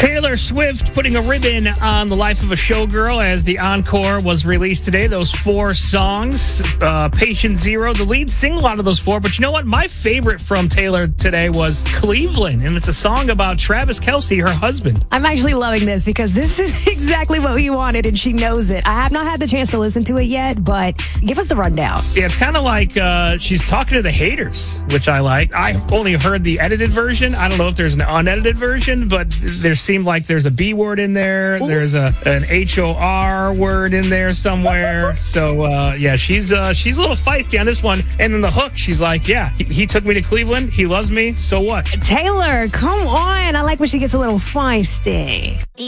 Taylor Swift putting a ribbon on the life of a showgirl as the encore was released today. Those 4 songs, Patient Zero, the lead single out of those 4. But you know what? My favorite from Taylor today was Cleveland, and it's a song about Travis Kelce, her husband. I'm actually loving this because this is exactly what we wanted, and she knows it. I have not had the chance to listen to it yet, but give us the rundown. Yeah, it's kind of like she's talking to the haters, which I like. I only heard the edited version. I don't know if there's an unedited version, but there seemed like there's a B word in there. Ooh. There's an HOR word in there somewhere. So, yeah, she's a little feisty on this one. And then the hook, she's like, yeah, he took me to Cleveland. He loves me. So what? Taylor, come on. I like when she gets a little feisty.